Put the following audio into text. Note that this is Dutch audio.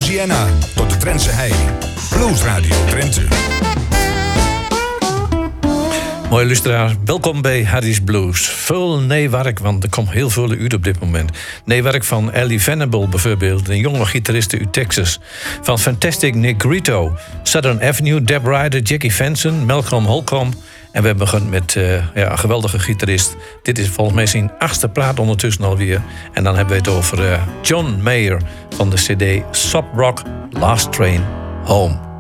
Louisiana tot de Drentse hei. Blues Radio Drenthe. Mooie luisteraar, welkom bij Harry's Blues. Veel werk, want er komt heel veel uit op dit moment. Werk van Ellie Venable bijvoorbeeld, een jonge gitariste uit Texas. Van Fantastic Nick Grito, Southern Avenue, Deb Ryder, Jackie Venson, Malcolm Holcomb. En we hebben begonnen met een geweldige gitarist. Dit is volgens mij zijn 8e plaat ondertussen alweer. En dan hebben we het over John Mayer van de CD Sub Rock Last Train Home.